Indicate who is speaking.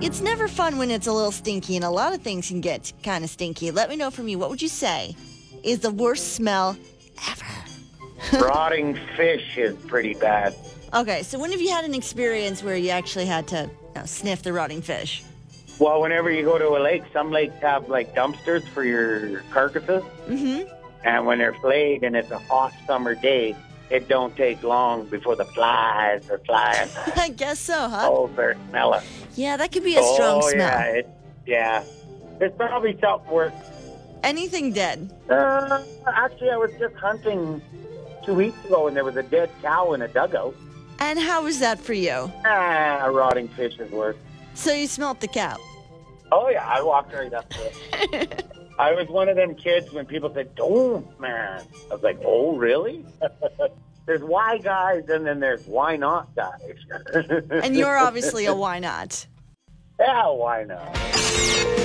Speaker 1: It's never fun when it's a little stinky, and a lot of things can get kind of stinky. Let me know from you, what would you say is the worst smell ever?
Speaker 2: Rotting fish is pretty bad.
Speaker 1: Okay, so when have you had an experience where you actually had to sniff the rotting fish?
Speaker 2: Well, whenever you go to a lake, some lakes have like dumpsters for your carcasses.
Speaker 1: Mm-hmm.
Speaker 2: And when they're flayed and it's a hot summer day, it don't take long before the flies are flying
Speaker 1: I guess so, huh?
Speaker 2: over smelling.
Speaker 1: Yeah, that could be a strong smell.
Speaker 2: Yeah. There's probably something worse.
Speaker 1: Anything dead.
Speaker 2: Actually, I was just hunting 2 weeks ago, and there was a dead cow in a dugout.
Speaker 1: And how was that for you?
Speaker 2: Rotting fish is worse.
Speaker 1: So you smelt the cow.
Speaker 2: Oh, yeah, I walked right up to it. I was one of them kids when people said, don't, man. I was like, oh, really? There's why guys, and then there's why not guys.
Speaker 1: And you're obviously a why not.
Speaker 2: Yeah, why not?